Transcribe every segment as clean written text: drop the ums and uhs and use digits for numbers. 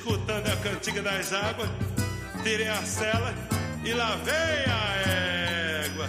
Escutando a cantiga das águas, tirei a cela e lá vem a égua.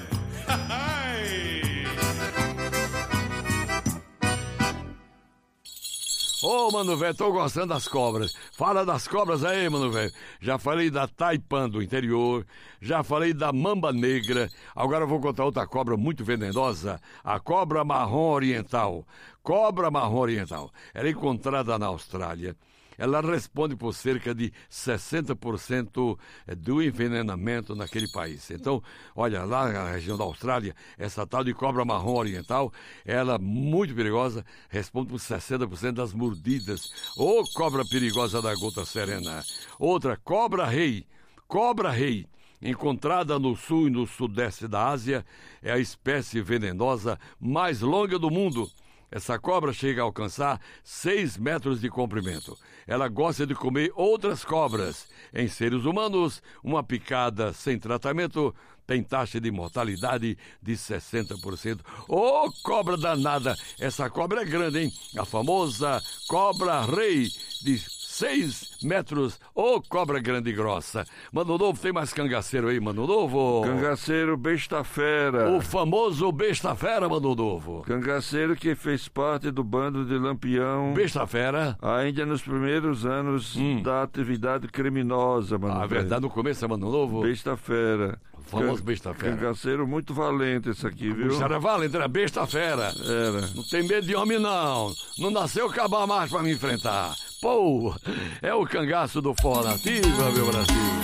Ô, mano velho, tô gostando das cobras. Fala das cobras aí, mano velho. Já falei da taipan do interior, já falei da mamba negra. Agora eu vou contar outra cobra muito venenosa, a cobra marrom oriental. Cobra marrom oriental. Ela é encontrada na Austrália. Ela responde por cerca de 60% do envenenamento naquele país. Então, olha, lá na região da Austrália, essa tal de cobra marrom oriental, ela muito perigosa, responde por 60% das mordidas. Ô, cobra perigosa da gota serena. Outra, cobra-rei. Cobra-rei. Encontrada no sul e no sudeste da Ásia, é a espécie venenosa mais longa do mundo. Essa cobra chega a alcançar 6 metros de comprimento. Ela gosta de comer outras cobras. Em seres humanos, uma picada sem tratamento tem taxa de mortalidade de 60%. Ô, cobra danada! Essa cobra é grande, hein? A famosa cobra-rei de 6 metros, ô cobra grande e grossa. Mano Novo, tem mais cangaceiro aí, Mano Novo? Cangaceiro besta-fera. O famoso besta-fera, Mano Novo. Cangaceiro que fez parte do bando de Lampião. Besta-fera. Ainda nos primeiros anos da atividade criminosa, Mano. A verdade, no começo é Mano Novo? Besta-fera. O famoso besta-fera. Cangaceiro muito valente esse aqui, viu? O era valente, era besta-fera. Era. Não tem medo de homem, não. Não nasceu acabar mais pra me enfrentar. Pô, é o cangaço do Fornativa, meu Brasil.